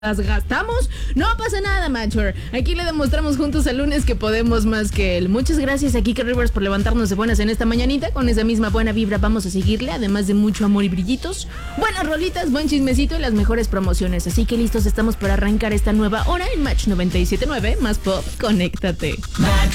las gastamos, no pasa nada, Mature. Aquí le demostramos juntos el lunes que podemos más que él. Muchas gracias a Kike Rivers por levantarnos de buenas en esta mañanita. Con esa misma buena vibra vamos a seguirle, además de mucho amor y brillitos, buenas rolitas, buen chismecito y las mejores promociones. Así que listos estamos para arrancar esta nueva hora en Match 97.9, más pop, conéctate.